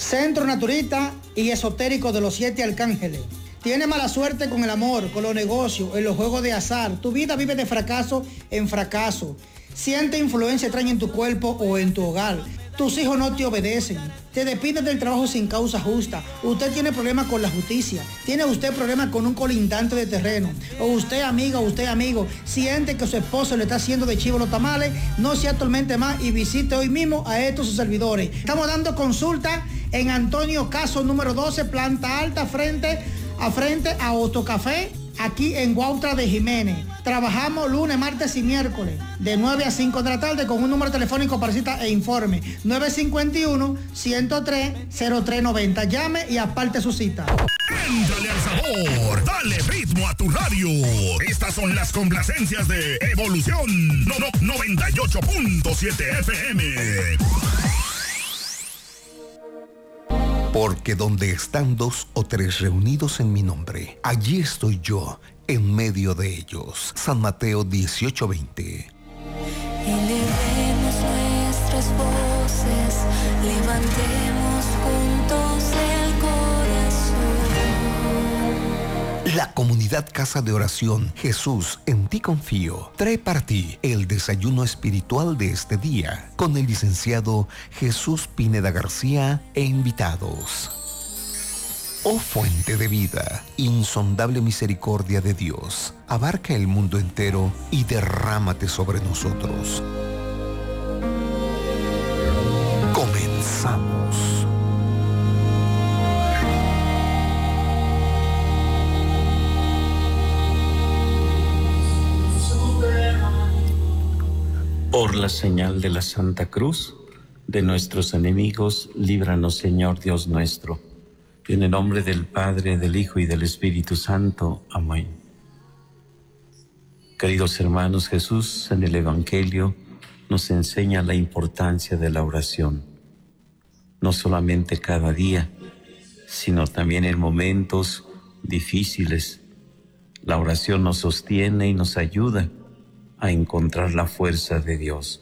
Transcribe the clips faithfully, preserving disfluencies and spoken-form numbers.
Centro Naturista y Esotérico de los Siete Arcángeles. Tiene mala suerte con el amor, con los negocios, en los juegos de azar. Tu vida vive de fracaso en fracaso. Siente influencia extraña en tu cuerpo o en tu hogar. Tus hijos no te obedecen. Te despiden del trabajo sin causa justa. Usted tiene problemas con la justicia. Tiene usted problemas con un colindante de terreno. O usted, amiga, o usted, amigo, siente que su esposo le está haciendo de chivo los tamales. No se atormente más y visite hoy mismo a estos sus servidores. Estamos dando consulta en Antonio Caso número doce, planta alta, frente a frente a Autocafé, aquí en Guautra de Jiménez. Trabajamos lunes, martes y miércoles, de nueve a cinco de la tarde, con un número telefónico para cita e informe. nueve cinco uno, ciento tres, cero tres noventa. Llame y aparte su cita. Éntrale al sabor, dale ritmo a tu radio. Estas son las complacencias de Evolución no, no, noventa y ocho punto siete F M. Porque donde están dos o tres reunidos en mi nombre, allí estoy yo, en medio de ellos. San Mateo dieciocho veinte. Elevemos nuestras voces, levantemos juntos el corazón. La comunidad Casa de Oración Jesús, en ti confío, trae para ti el desayuno espiritual de este día con el licenciado Jesús Pineda García e invitados. Oh fuente de vida, insondable misericordia de Dios, abarca el mundo entero y derrámate sobre nosotros. Comenzamos. Por la señal de la Santa Cruz, de nuestros enemigos, líbranos, Señor Dios nuestro. En el nombre del Padre, del Hijo y del Espíritu Santo. Amén. Queridos hermanos, Jesús en el Evangelio nos enseña la importancia de la oración. No solamente cada día, sino también en momentos difíciles. La oración nos sostiene y nos ayuda a encontrar la fuerza de Dios.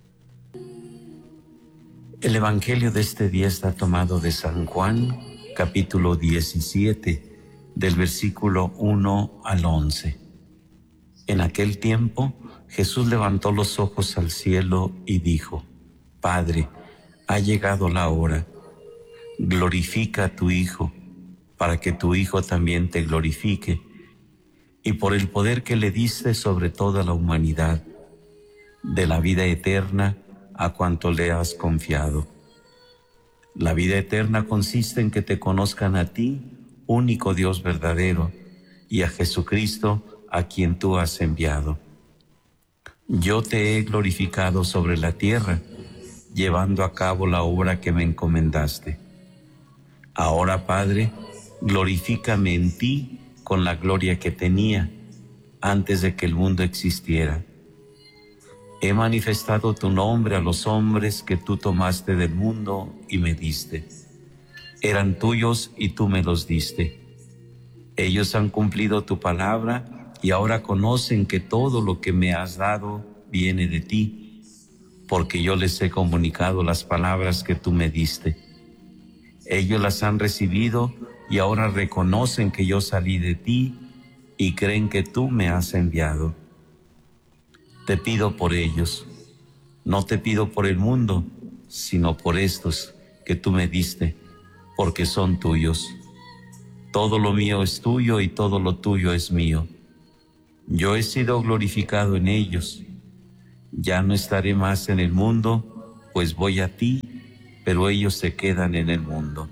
El Evangelio de este día está tomado de San Juan, capítulo diecisiete, del versículo uno al once. En aquel tiempo, Jesús levantó los ojos al cielo y dijo: Padre, ha llegado la hora. Glorifica a tu Hijo, para que tu Hijo también te glorifique, y por el poder que le diste sobre toda la humanidad, de la vida eterna a cuanto le has confiado. La vida eterna consiste en que te conozcan a ti, único Dios verdadero, y a Jesucristo, a quien tú has enviado. Yo te he glorificado sobre la tierra, llevando a cabo la obra que me encomendaste. Ahora, Padre, glorifícame en ti con la gloria que tenía antes de que el mundo existiera. He manifestado tu nombre a los hombres que tú tomaste del mundo y me diste. Eran tuyos y tú me los diste. Ellos han cumplido tu palabra y ahora conocen que todo lo que me has dado viene de ti, porque yo les he comunicado las palabras que tú me diste. Ellos las han recibido y ahora reconocen que yo salí de ti y creen que tú me has enviado. Te pido por ellos, no te pido por el mundo, sino por estos que tú me diste, porque son tuyos. Todo lo mío es tuyo y todo lo tuyo es mío. Yo he sido glorificado en ellos. Ya no estaré más en el mundo, pues voy a ti, pero ellos se quedan en el mundo.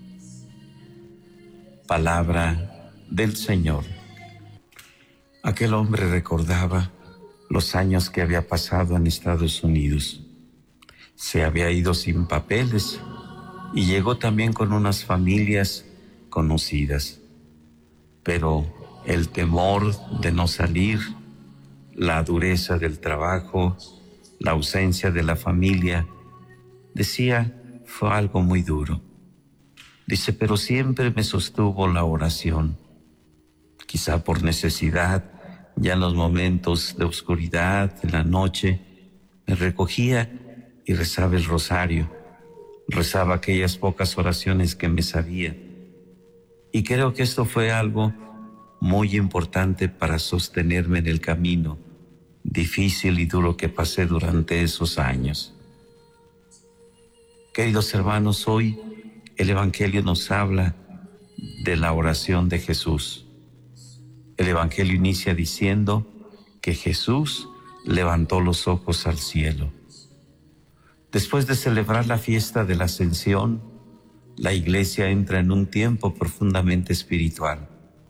Palabra del Señor. Aquel hombre recordaba los años que había pasado en Estados Unidos. Se había ido sin papeles y llegó también con unas familias conocidas. Pero el temor de no salir, la dureza del trabajo, la ausencia de la familia, decía, fue algo muy duro. Dice, pero siempre me sostuvo la oración. Quizá por necesidad, ya en los momentos de oscuridad, en la noche, me recogía y rezaba el rosario, rezaba aquellas pocas oraciones que me sabía. Y creo que esto fue algo muy importante para sostenerme en el camino difícil y duro que pasé durante esos años. Queridos hermanos, hoy el Evangelio nos habla de la oración de Jesús. El Evangelio inicia diciendo que Jesús levantó los ojos al cielo. Después de celebrar la fiesta de la Ascensión, la Iglesia entra en un tiempo profundamente espiritual.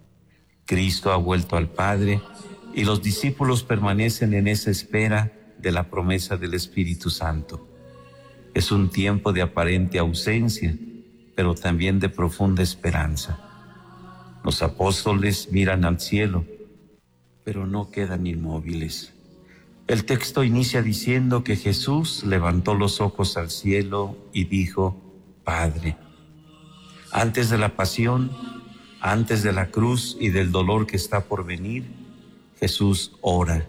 Cristo ha vuelto al Padre y los discípulos permanecen en esa espera de la promesa del Espíritu Santo. Es un tiempo de aparente ausencia, pero también de profunda esperanza. Los apóstoles miran al cielo, pero no quedan inmóviles. El texto inicia diciendo que Jesús levantó los ojos al cielo y dijo, Padre. Antes de la pasión, antes de la cruz y del dolor que está por venir, Jesús ora.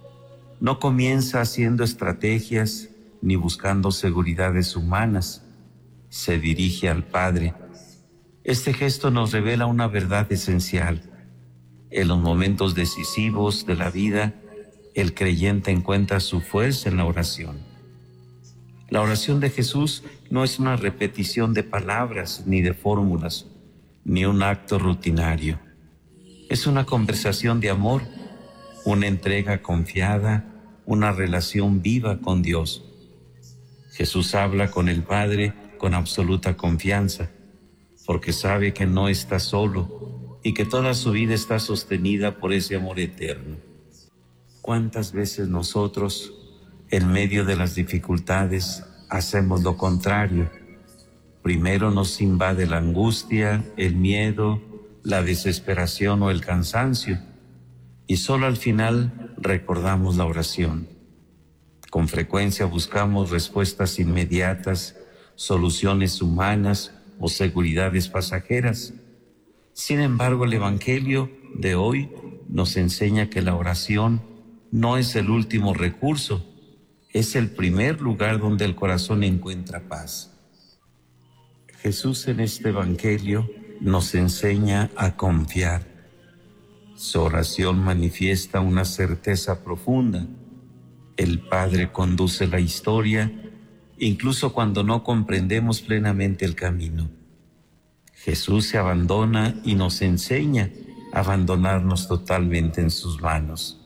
No comienza haciendo estrategias ni buscando seguridades humanas. Se dirige al Padre. Este gesto nos revela una verdad esencial. En los momentos decisivos de la vida, el creyente encuentra su fuerza en la oración. La oración de Jesús no es una repetición de palabras ni de fórmulas, ni un acto rutinario. Es una conversación de amor, una entrega confiada, una relación viva con Dios. Jesús habla con el Padre con absoluta confianza, porque sabe que no está solo y que toda su vida está sostenida por ese amor eterno. ¿Cuántas veces nosotros, en medio de las dificultades, hacemos lo contrario? Primero nos invade la angustia, el miedo, la desesperación o el cansancio, y solo al final recordamos la oración. Con frecuencia buscamos respuestas inmediatas, soluciones humanas o seguridades pasajeras. Sin embargo, el Evangelio de hoy nos enseña que la oración no es el último recurso, es el primer lugar donde el corazón encuentra paz. Jesús en este Evangelio nos enseña a confiar. Su oración manifiesta una certeza profunda. El Padre conduce la historia, incluso cuando no comprendemos plenamente el camino. Jesús se abandona y nos enseña a abandonarnos totalmente en sus manos.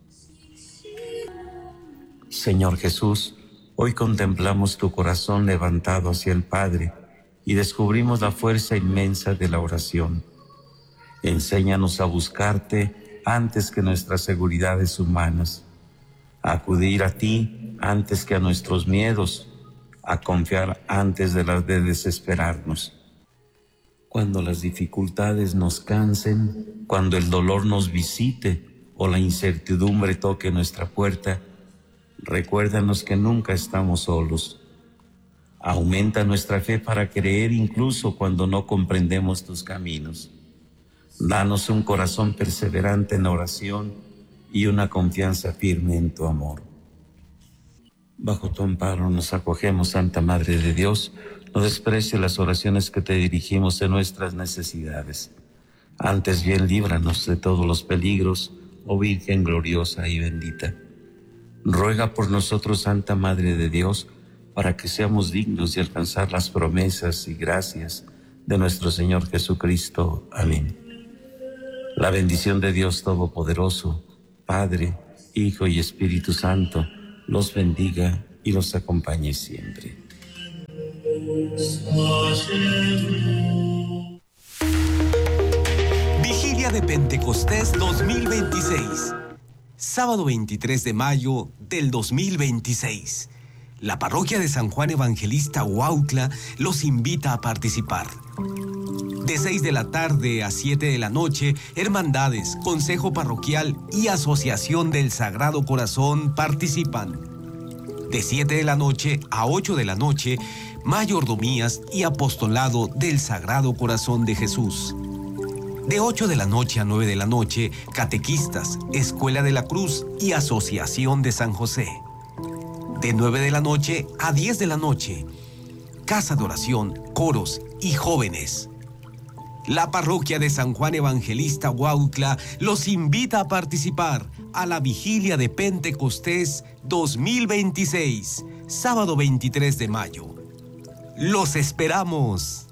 Señor Jesús, hoy contemplamos tu corazón levantado hacia el Padre y descubrimos la fuerza inmensa de la oración. Enséñanos a buscarte antes que nuestras seguridades humanas, a acudir a ti antes que a nuestros miedos, a confiar antes de las de desesperarnos. Cuando las dificultades nos cansen, cuando el dolor nos visite o la incertidumbre toque nuestra puerta, recuérdanos que nunca estamos solos. Aumenta nuestra fe para creer incluso cuando no comprendemos tus caminos. Danos un corazón perseverante en la oración y una confianza firme en tu amor. Bajo tu amparo nos acogemos, Santa Madre de Dios. No desprecies las oraciones que te dirigimos en nuestras necesidades. Antes bien, líbranos de todos los peligros, oh Virgen gloriosa y bendita. Ruega por nosotros, Santa Madre de Dios, para que seamos dignos de alcanzar las promesas y gracias de nuestro Señor Jesucristo. Amén. La bendición de Dios Todopoderoso, Padre, Hijo y Espíritu Santo, los bendiga y los acompañe siempre. Vigilia de Pentecostés dos mil veintiséis. Sábado veintitrés de mayo del dos mil veintiséis. La parroquia de San Juan Evangelista Huautla los invita a participar. De seis de la tarde a siete de la noche, hermandades, consejo parroquial y asociación del Sagrado Corazón participan. De siete de la noche a ocho de la noche, mayordomías y apostolado del Sagrado Corazón de Jesús. De ocho de la noche a nueve de la noche, catequistas, Escuela de la Cruz y Asociación de San José. De nueve de la noche a diez de la noche, casa de oración, coros y jóvenes. La parroquia de San Juan Evangelista Huautla los invita a participar a la vigilia de Pentecostés dos mil veintiséis, sábado veintitrés de mayo. ¡Los esperamos!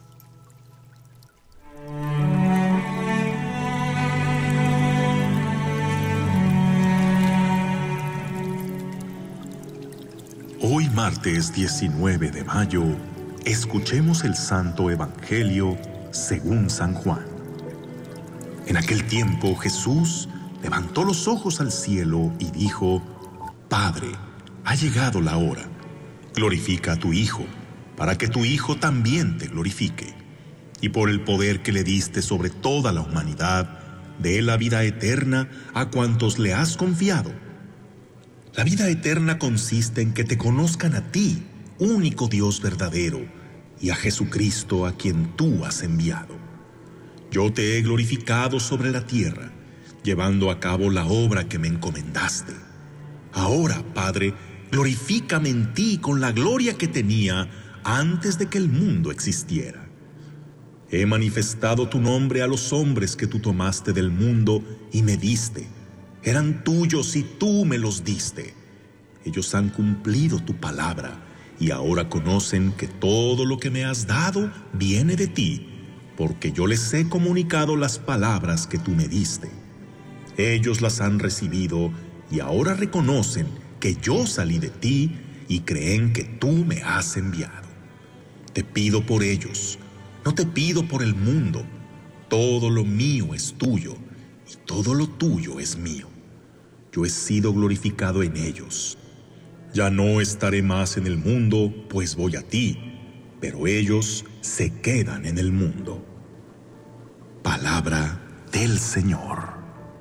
Hoy martes diecinueve de mayo, escuchemos el Santo Evangelio según San Juan. En aquel tiempo Jesús levantó los ojos al cielo y dijo: Padre, ha llegado la hora. Glorifica a tu Hijo, para que tu Hijo también te glorifique. Y por el poder que le diste sobre toda la humanidad, dé la vida eterna a cuantos le has confiado. La vida eterna consiste en que te conozcan a ti, único Dios verdadero, y a Jesucristo a quien tú has enviado. Yo te he glorificado sobre la tierra, llevando a cabo la obra que me encomendaste. Ahora, Padre, glorifícame en ti con la gloria que tenía antes de que el mundo existiera. He manifestado tu nombre a los hombres que tú tomaste del mundo y me diste. Eran tuyos y tú me los diste. Ellos han cumplido tu palabra y ahora conocen que todo lo que me has dado viene de ti, porque yo les he comunicado las palabras que tú me diste. Ellos las han recibido y ahora reconocen que yo salí de ti y creen que tú me has enviado. Te pido por ellos, no te pido por el mundo. Todo lo mío es tuyo y todo lo tuyo es mío. Yo he sido glorificado en ellos. Ya no estaré más en el mundo, pues voy a ti, pero ellos se quedan en el mundo. Palabra del Señor.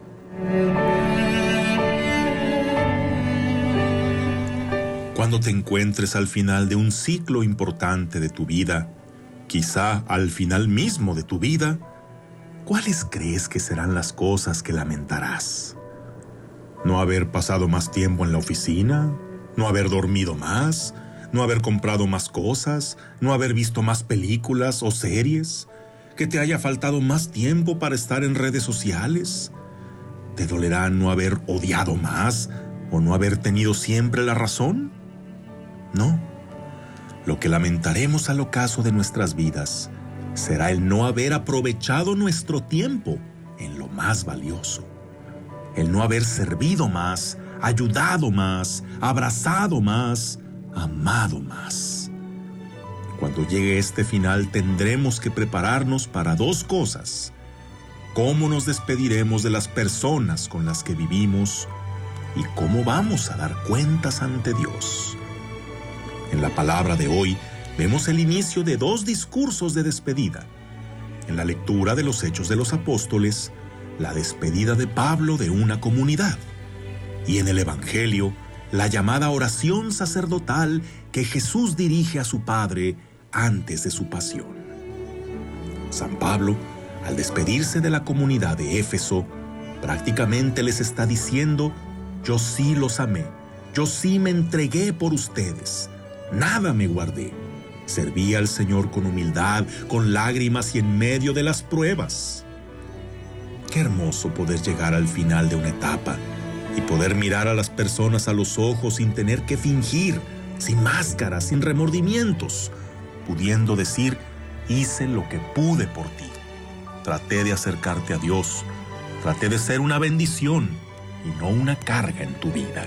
Cuando te encuentres al final de un ciclo importante de tu vida, quizá al final mismo de tu vida, ¿cuáles crees que serán las cosas que lamentarás? ¿No haber pasado más tiempo en la oficina? ¿No haber dormido más? ¿No haber comprado más cosas? ¿No haber visto más películas o series? ¿Que te haya faltado más tiempo para estar en redes sociales? ¿Te dolerá no haber odiado más o no haber tenido siempre la razón? No. Lo que lamentaremos al ocaso de nuestras vidas será el no haber aprovechado nuestro tiempo en lo más valioso. El no haber servido más, ayudado más, abrazado más, amado más. Cuando llegue este final tendremos que prepararnos para dos cosas: cómo nos despediremos de las personas con las que vivimos y cómo vamos a dar cuentas ante Dios. En la palabra de hoy vemos el inicio de dos discursos de despedida. En la lectura de los Hechos de los Apóstoles, la despedida de Pablo de una comunidad. Y en el Evangelio, la llamada oración sacerdotal que Jesús dirige a su Padre antes de su pasión. San Pablo, al despedirse de la comunidad de Éfeso, prácticamente les está diciendo: yo sí los amé, yo sí me entregué por ustedes, nada me guardé. Serví al Señor con humildad, con lágrimas y en medio de las pruebas. Qué hermoso poder llegar al final de una etapa y poder mirar a las personas a los ojos sin tener que fingir, sin máscaras, sin remordimientos, pudiendo decir: hice lo que pude por ti. Traté de acercarte a Dios, traté de ser una bendición y no una carga en tu vida.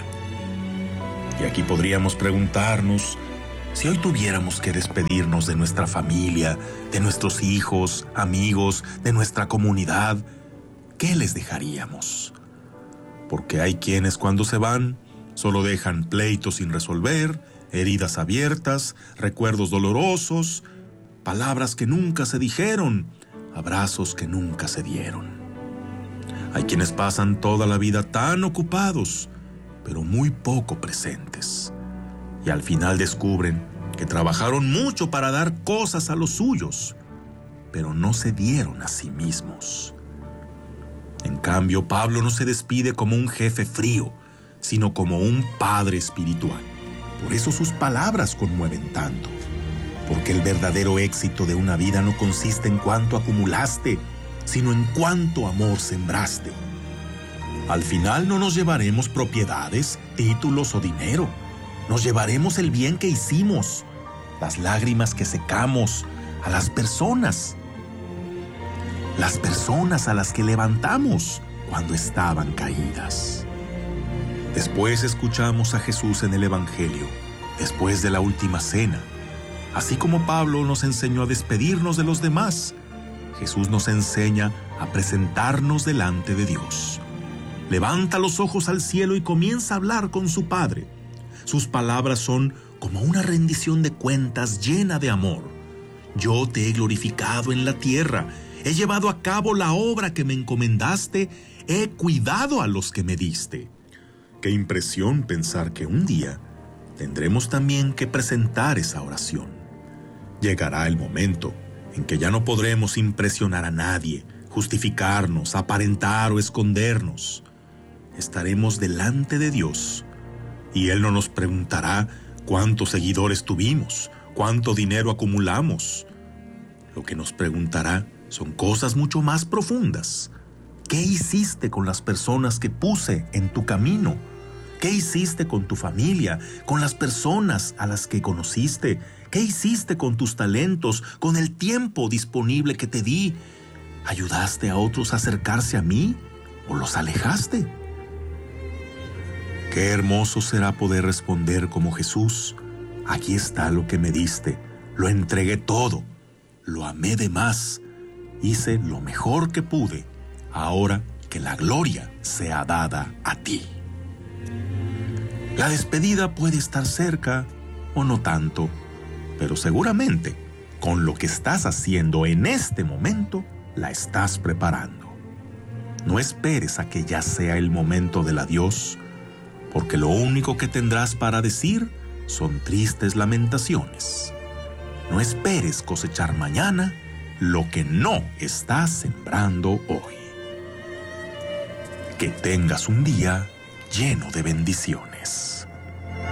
Y aquí podríamos preguntarnos: si hoy tuviéramos que despedirnos de nuestra familia, de nuestros hijos, amigos, de nuestra comunidad, ¿qué les dejaríamos? Porque hay quienes cuando se van solo dejan pleitos sin resolver, heridas abiertas, recuerdos dolorosos, palabras que nunca se dijeron, abrazos que nunca se dieron. Hay quienes pasan toda la vida tan ocupados, pero muy poco presentes. Y al final descubren que trabajaron mucho para dar cosas a los suyos, pero no se dieron a sí mismos. En cambio, Pablo no se despide como un jefe frío, sino como un padre espiritual. Por eso sus palabras conmueven tanto. porque el verdadero éxito de una vida no consiste en cuánto acumulaste, sino en cuánto amor sembraste. Al final no nos llevaremos propiedades, títulos o dinero. Nos llevaremos el bien que hicimos, las lágrimas que secamos, a las personas. Las personas a las que levantamos cuando estaban caídas. Después escuchamos a Jesús en el Evangelio, después de la última cena. Así como Pablo nos enseñó a despedirnos de los demás, Jesús nos enseña a presentarnos delante de Dios. Levanta los ojos al cielo y comienza a hablar con su Padre. Sus palabras son como una rendición de cuentas llena de amor. Yo te he glorificado en la tierra, he llevado a cabo la obra que me encomendaste, he cuidado a los que me diste. Qué impresión pensar que un día tendremos también que presentar esa oración. Llegará el momento en que ya no podremos impresionar a nadie, justificarnos, aparentar o escondernos. Estaremos delante de Dios y Él no nos preguntará cuántos seguidores tuvimos, cuánto dinero acumulamos. Lo que nos preguntará son cosas mucho más profundas. ¿Qué hiciste con las personas que puse en tu camino? ¿Qué hiciste con tu familia, con las personas a las que conociste? ¿Qué hiciste con tus talentos, con el tiempo disponible que te di? ¿Ayudaste a otros a acercarse a mí o los alejaste? Qué hermoso será poder responder como Jesús. Aquí está lo que me diste, lo entregué todo, lo amé de más, hice lo mejor que pude, ahora que la gloria sea dada a ti. La despedida puede estar cerca o no tanto, pero seguramente con lo que estás haciendo en este momento, la estás preparando. No esperes a que ya sea el momento del adiós, porque lo único que tendrás para decir son tristes lamentaciones. No esperes cosechar mañana lo que no estás sembrando hoy. Que tengas un día lleno de bendiciones.